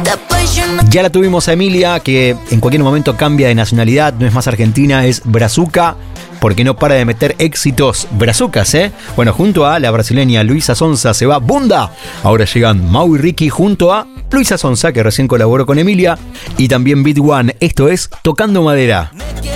Ya la tuvimos a Emilia, que en cualquier momento cambia de nacionalidad, no es más argentina, es brazuca, porque no para de meter éxitos brazucas, ¿eh? Bueno, junto a la brasileña Luisa Sonza se va Bunda. Ahora llegan Mau y Ricky junto a Luisa Sonza, que recién colaboró con Emilia, y también Beat One. Esto es Tocando Madera.